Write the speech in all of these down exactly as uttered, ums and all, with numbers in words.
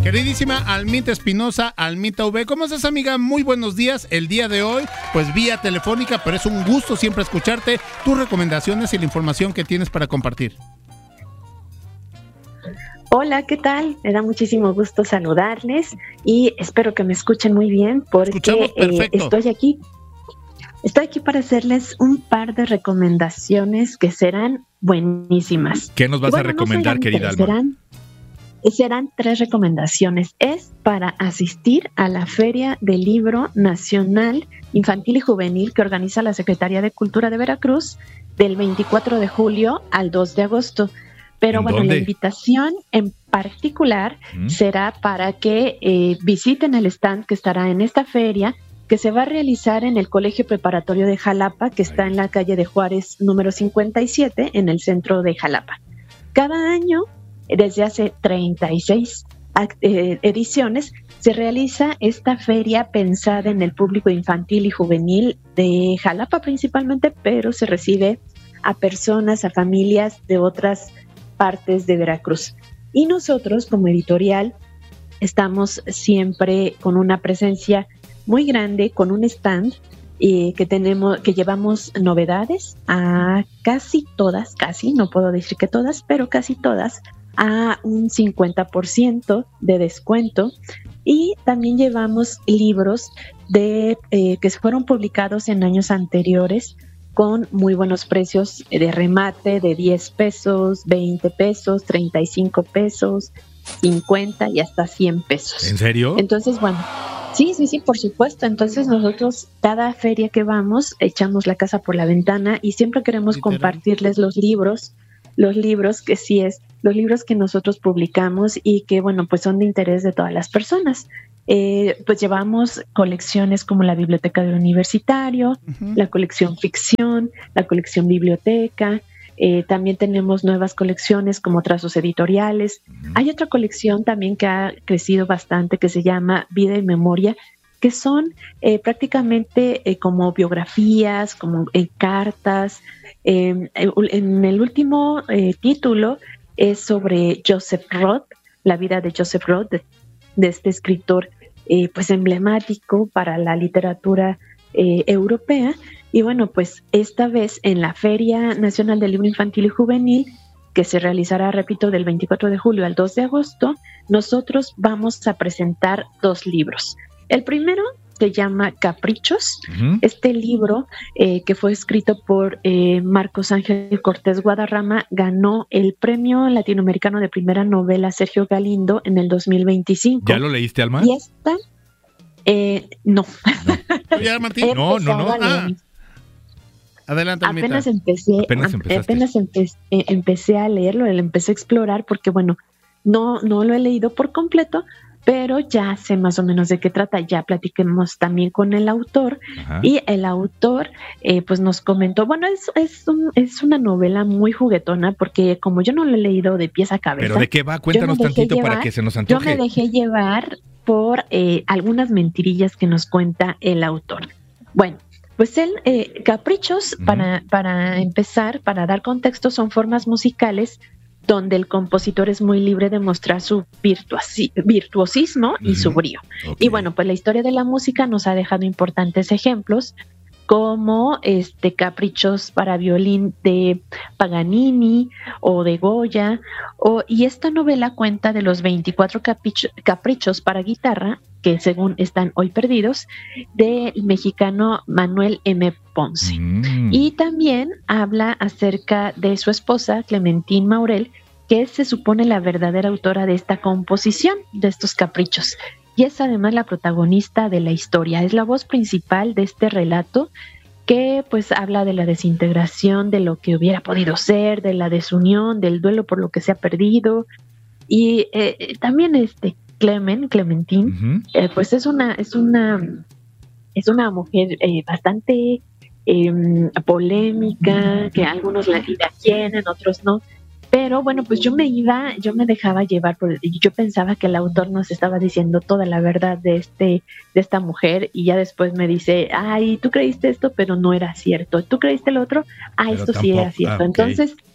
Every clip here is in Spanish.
Queridísima Almita Espinosa, Almita V, ¿cómo estás, amiga? Muy buenos días. El día de hoy, pues vía telefónica, pero es un gusto siempre escucharte, tus recomendaciones y la información que tienes para compartir. Hola, ¿qué tal? Me da muchísimo gusto saludarles y espero que me escuchen muy bien porque eh, estoy aquí. Estoy aquí para hacerles un par de recomendaciones que serán buenísimas. ¿Qué nos vas bueno, a recomendar, no querida Alma? Serán, serán tres recomendaciones. Es para asistir a la Feria del Libro Nacional Infantil y Juvenil que organiza la Secretaría de Cultura de Veracruz del veinticuatro de julio al dos de agosto. Pero bueno, dónde? La invitación en particular ¿Mm? será para que eh, visiten el stand que estará en esta feria, que se va a realizar en el Colegio Preparatorio de Jalapa, que está en la calle de Juárez número cincuenta y siete, en el centro de Jalapa. Cada año, desde hace treinta y seis eh, ediciones, se realiza esta feria pensada en el público infantil y juvenil de Jalapa principalmente, pero se recibe a personas, a familias de otras partes de Veracruz. Y nosotros, como editorial, estamos siempre con una presencia muy grande, con un stand eh, que tenemos, que llevamos novedades a casi todas, casi, no puedo decir que todas, pero casi todas, a un cincuenta por ciento de descuento. Y también llevamos libros de eh, que fueron publicados en años anteriores con muy buenos precios de remate de diez pesos, veinte pesos, treinta y cinco pesos, cincuenta y hasta cien pesos. ¿En serio? Entonces, bueno, sí, sí, sí, por supuesto. Entonces nosotros, cada feria que vamos, echamos la casa por la ventana y siempre queremos Literal. compartirles los libros, los libros que sí es, los libros que nosotros publicamos y que, bueno, pues son de interés de todas las personas. Eh, pues llevamos colecciones como la Biblioteca del Universitario, uh-huh. la colección Ficción, la colección Biblioteca. Eh, también tenemos nuevas colecciones como Trazos Editoriales. Uh-huh. Hay otra colección también que ha crecido bastante que se llama Vida y Memoria, que son eh, prácticamente eh, como biografías, como eh, cartas. Eh, en el último eh, título es sobre Joseph Roth, la vida de Joseph Roth, de, de este escritor eh, pues emblemático para la literatura eh, europea. Y bueno, pues esta vez en la Feria Nacional del Libro Infantil y Juvenil, que se realizará, repito, del veinticuatro de julio al dos de agosto, nosotros vamos a presentar dos libros. El primero se llama Caprichos. Uh-huh. Este libro, eh, que fue escrito por eh, Marcos Ángel Cortés Guadarrama, ganó el Premio Latinoamericano de Primera Novela Sergio Galindo en el dos mil veinticinco. ¿Ya lo leíste, Alma? Y esta, eh, no. ¿No? ¿Ya, Martín? No, no, no. Ah. Adelante, Almita. Apenas empecé, apenas, apenas empecé, eh, empecé a leerlo, lo empecé a explorar porque, bueno, no, no lo he leído por completo, pero ya sé más o menos de qué trata. Ya platiquemos también con el autor. Ajá. Y el autor eh, pues nos comentó, bueno, es, es, un, es una novela muy juguetona porque como yo no lo he leído de pies a cabeza. ¿Pero de qué va? Cuéntanos tantito llevar, para que se nos antoje. Yo me dejé llevar por eh, algunas mentirillas que nos cuenta el autor. Bueno, pues él, eh, Caprichos, uh-huh. para, para empezar, para dar contexto, son formas musicales donde el compositor es muy libre de mostrar su virtuosi- virtuosismo uh-huh. y su brío. Okay. Y bueno, pues la historia de la música nos ha dejado importantes ejemplos, como este Caprichos para violín de Paganini o de Goya, o, y esta novela cuenta de los veinticuatro capricho- caprichos para guitarra, que según están hoy perdidos, del mexicano Manuel M. Ponce. Mm. Y también habla acerca de su esposa, Clementine Maurel, que se supone la verdadera autora de esta composición, de estos caprichos. Y es además la protagonista de la historia, es la voz principal de este relato que pues habla de la desintegración, de lo que hubiera podido ser, de la desunión, del duelo por lo que se ha perdido. Y eh, también este Clement, Clementine, uh-huh. eh, pues es una, es una, es una mujer eh, bastante eh, polémica, que algunos la, la quieren, otros no. Pero bueno, pues yo me iba, yo me dejaba llevar, por, yo pensaba que el autor nos estaba diciendo toda la verdad de este, de esta mujer, y ya después me dice, ay, tú creíste esto, pero no era cierto. ¿Tú creíste lo otro? Ah, pero esto tampoco, sí era cierto. Ah, okay. Entonces,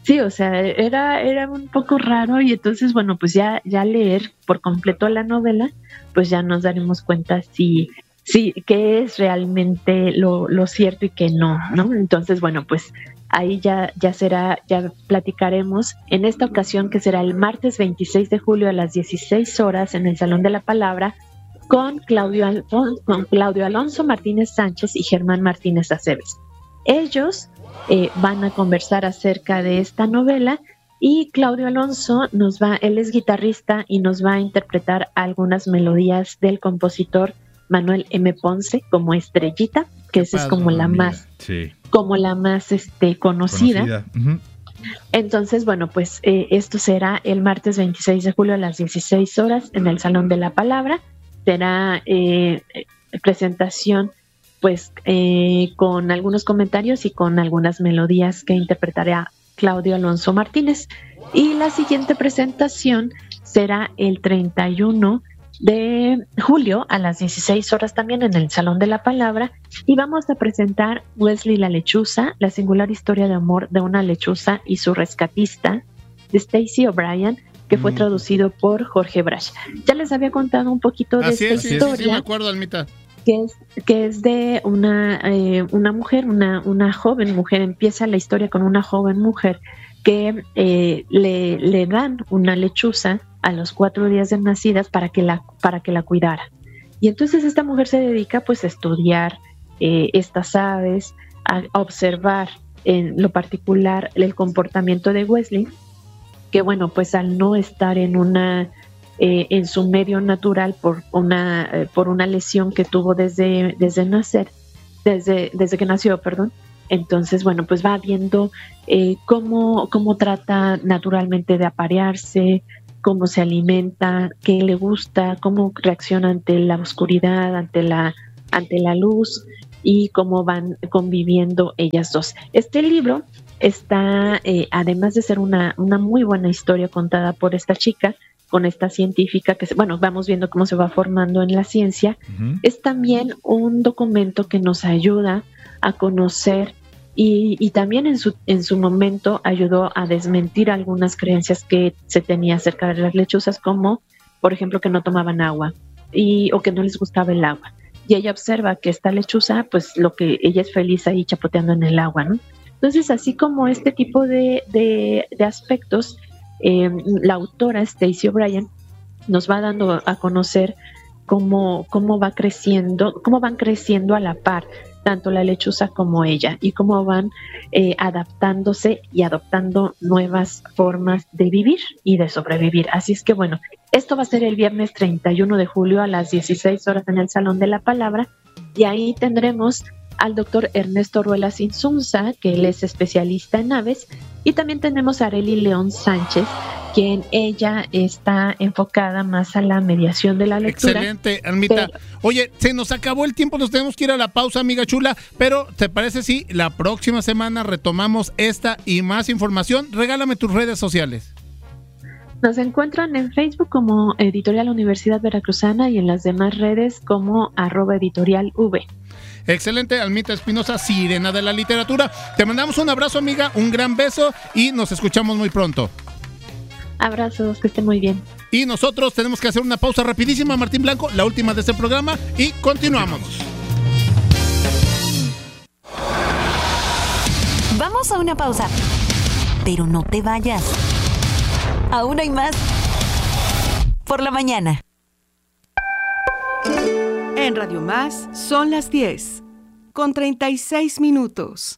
Sí, o sea, era, era un poco raro y entonces, bueno, pues ya, ya leer por completo la novela, pues ya nos daremos cuenta si, si qué es realmente lo, lo cierto y qué no, ¿no? Entonces, bueno, pues ahí ya, ya será, ya platicaremos en esta ocasión que será el martes veintiséis de julio a las dieciséis horas en el Salón de la Palabra con Claudio, Alfon- con Claudio Alonso Martínez Sánchez y Germán Martínez Aceves. Ellos eh, van a conversar acerca de esta novela y Claudio Alonso nos va, él es guitarrista y nos va a interpretar algunas melodías del compositor Manuel M. Ponce como Estrellita, que esa es como la mira, más, sí. como la más este, conocida. conocida. Uh-huh. Entonces, bueno, pues eh, esto será el martes veintiséis de julio a las dieciséis horas en el Salón de la Palabra. Será eh, presentación pues eh, con algunos comentarios y con algunas melodías que interpretará Claudio Alonso Martínez. Y la siguiente presentación será el treinta y uno de julio a las dieciséis horas también en el Salón de la Palabra y vamos a presentar Wesley la lechuza, la singular historia de amor de una lechuza y su rescatista, de Stacey O'Brien, que fue mm. traducido por Jorge Brash. Ya les había contado un poquito de Así esta es, historia. Sí, sí, me acuerdo, Almita. Que es, que es de una, eh, una mujer, una, una joven mujer, empieza la historia con una joven mujer que eh, le, le dan una lechuza a los cuatro días de nacidas para que la, para que la cuidara. Y entonces esta mujer se dedica pues a estudiar eh, estas aves, a observar en lo particular el comportamiento de Wesley, que bueno, pues al no estar en una Eh, en su medio natural por una eh, por una lesión que tuvo desde desde nacer desde desde que nació, perdón. Entonces, bueno, pues va viendo eh, cómo cómo trata naturalmente de aparearse, cómo se alimenta, qué le gusta, cómo reacciona ante la oscuridad, ante la ante la luz y cómo van conviviendo ellas dos. Este libro está, eh, además de ser una una muy buena historia contada por esta chica, con esta científica que, bueno, vamos viendo cómo se va formando en la ciencia, uh-huh. es también un documento que nos ayuda a conocer y, y también en su, en su momento ayudó a desmentir algunas creencias que se tenía acerca de las lechuzas, como, por ejemplo, que no tomaban agua y, o que no les gustaba el agua. Y ella observa que esta lechuza, pues lo que ella es feliz ahí chapoteando en el agua, ¿no? Entonces, así como este tipo de, de, de aspectos, Eh, la autora Stacey O'Brien nos va dando a conocer cómo, cómo va creciendo, cómo van creciendo a la par tanto la lechuza como ella y cómo van eh, adaptándose y adoptando nuevas formas de vivir y de sobrevivir. Así es que bueno, esto va a ser el viernes treinta y uno de julio a las dieciséis horas en el Salón de la Palabra y ahí tendremos al doctor Ernesto Ruelas Insunza, que él es especialista en aves, y también tenemos a Arely León Sánchez, quien ella está enfocada más a la mediación de la lectura. Excelente, Almita. Pero, oye, se nos acabó el tiempo, nos tenemos que ir a la pausa, amiga chula, pero ¿te parece si la próxima semana retomamos esta y más información? Regálame tus redes sociales. Nos encuentran en Facebook como Editorial Universidad Veracruzana y en las demás redes como arroba editorial V. Excelente, Almita Espinosa, sirena de la literatura. Te mandamos un abrazo, amiga, un gran beso y nos escuchamos muy pronto. Abrazos, que estén muy bien. Y nosotros tenemos que hacer una pausa rapidísima, Martín Blanco, la última de este programa, y continuamos. Vamos a una pausa, pero no te vayas. Aún hay más. Por la mañana. En Radio Más son las diez, con treinta y seis minutos.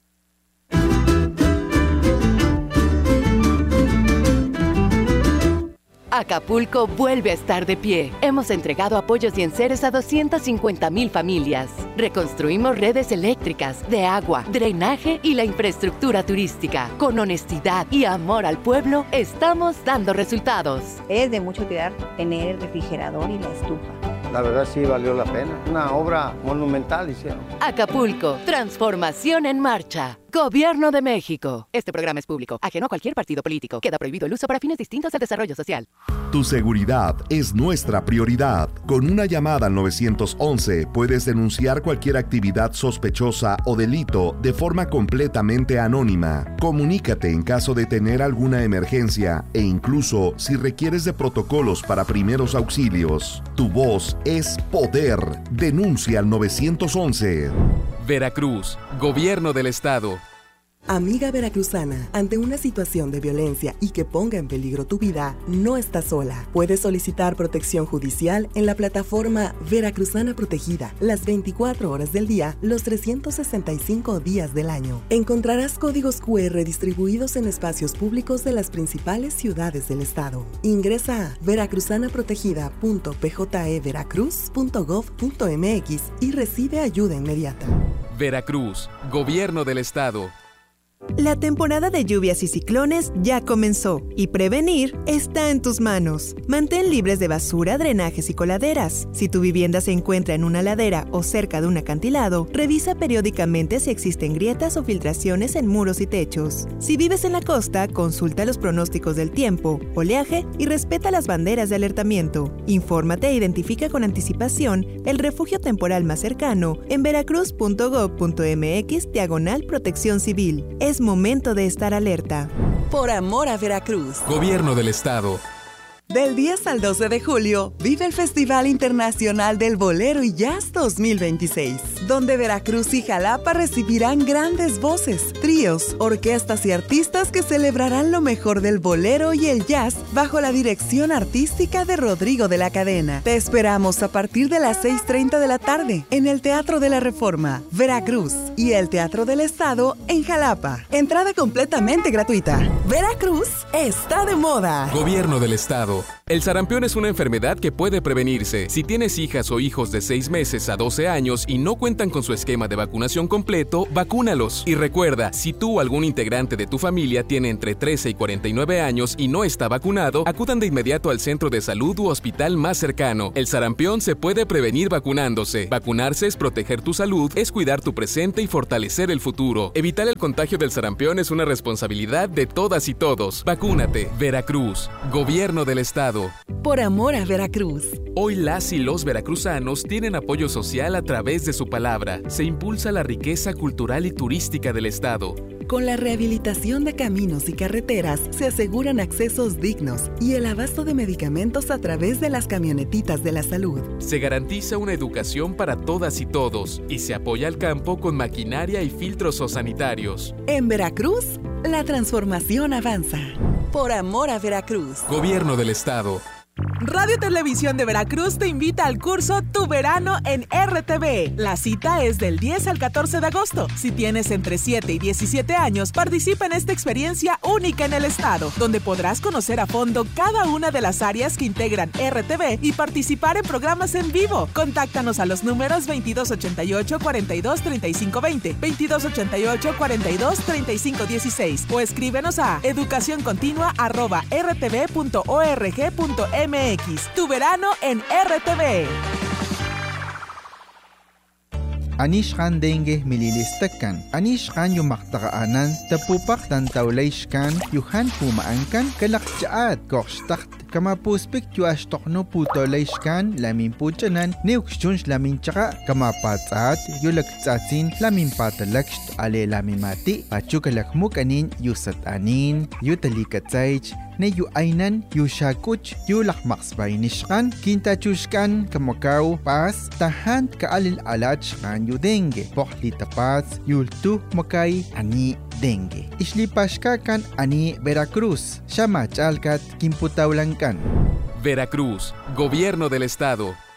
Acapulco vuelve a estar de pie. Hemos entregado apoyos y enseres a doscientas cincuenta mil familias. Reconstruimos redes eléctricas, de agua, drenaje y la infraestructura turística. Con honestidad y amor al pueblo, estamos dando resultados. Es de mucho cuidar tener el refrigerador y la estufa. La verdad sí valió la pena. Una obra monumental hicieron. Acapulco, transformación en marcha. Gobierno de México. Este programa es público, ajeno a cualquier partido político. Queda prohibido el uso para fines distintos al desarrollo social. Tu seguridad es nuestra prioridad. Con una llamada al nueve once puedes denunciar cualquier actividad sospechosa o delito de forma completamente anónima. Comunícate en caso de tener alguna emergencia e incluso si requieres de protocolos para primeros auxilios. Tu voz es poder. Denuncia al nueve once. Veracruz, Gobierno del Estado. Amiga veracruzana, ante una situación de violencia y que ponga en peligro tu vida, no estás sola. Puedes solicitar protección judicial en la plataforma Veracruzana Protegida, las veinticuatro horas del día, los trescientos sesenta y cinco días del año. Encontrarás códigos cu erre distribuidos en espacios públicos de las principales ciudades del estado. Ingresa a veracruzana protegida punto p j e veracruz punto gov punto m x y recibe ayuda inmediata. Veracruz, Gobierno del Estado. La temporada de lluvias y ciclones ya comenzó y prevenir está en tus manos. Mantén libres de basura, drenajes y coladeras. Si tu vivienda se encuentra en una ladera o cerca de un acantilado, revisa periódicamente si existen grietas o filtraciones en muros y techos. Si vives en la costa, consulta los pronósticos del tiempo, oleaje y respeta las banderas de alertamiento. Infórmate e identifica con anticipación el refugio temporal más cercano en veracruz punto gov punto m x diagonal protección civil. Es momento de estar alerta. Por amor a Veracruz. Gobierno del Estado. Del diez al doce de julio, vive el Festival Internacional del Bolero y Jazz dos mil veintiséis, donde Veracruz y Jalapa recibirán grandes voces, tríos, orquestas y artistas que celebrarán lo mejor del bolero y el jazz bajo la dirección artística de Rodrigo de la Cadena. Te esperamos a partir de las seis treinta de la tarde en el Teatro de la Reforma, Veracruz, y el Teatro del Estado en Jalapa. Entrada completamente gratuita. Veracruz está de moda. Gobierno del Estado. El sarampión es una enfermedad que puede prevenirse. Si tienes hijas o hijos de seis meses a doce años y no cuentan con su esquema de vacunación completo, vacúnalos. Y recuerda, si tú o algún integrante de tu familia tiene entre trece y cuarenta y nueve años y no está vacunado, acudan de inmediato al centro de salud u hospital más cercano. El sarampión se puede prevenir vacunándose. Vacunarse es proteger tu salud, es cuidar tu presente y fortalecer el futuro. Evitar el contagio del sarampión es una responsabilidad de todas y todos. Vacúnate. Veracruz, Gobierno del Estado. Por amor a Veracruz. Hoy las y los veracruzanos tienen apoyo social a través de su palabra. Se impulsa la riqueza cultural y turística del estado. Con la rehabilitación de caminos y carreteras se aseguran accesos dignos y el abasto de medicamentos a través de las camionetitas de la salud. Se garantiza una educación para todas y todos y se apoya al campo con maquinaria y filtros sanitarios. En Veracruz, la transformación avanza. Por amor a Veracruz. Gobierno del Estado. Radio Televisión de Veracruz te invita al curso Tu Verano en R T V. La cita es del diez al catorce de agosto. Si tienes entre siete y diecisiete años, participa en esta experiencia única en el estado, donde podrás conocer a fondo cada una de las áreas que integran R T V y participar en programas en vivo. Contáctanos a los números veintidós ochenta y ocho, cuarenta y dos, treinta y cinco veinte, veintidós ochenta y ocho, cuarenta y dos, treinta y cinco dieciséis o escríbenos a educacioncontinua arroba r t v punto org punto m x. Tu verano en R T V. Anishkan dengue mililistakan. Anishkan yung maktakaanan, tapupak tan tawlayshkan, yuhan pumaankan, kalakjaat, kokstakt, kamapuspik yu ashtokno putolayshkan, lamin puchanan, neukshunsh lamin tsaka, kamapatsaat, yu lagtsatsin, lamin patalakst, ale lamin mati, pachukalakmuk anin, yu satanin, yu talikatsaych, ne yu ainan, yu shakuch, yu lakmaksbay nishkan, kintachushkan, kamakaw, pas, tahan kaalil alachkan, yu dengue, pohli tapas, yultu makay, ani dengue. Islipashkakan ani Veracruz, Shamachalkat, Kimputaulankan. Veracruz, Gobierno del Estado.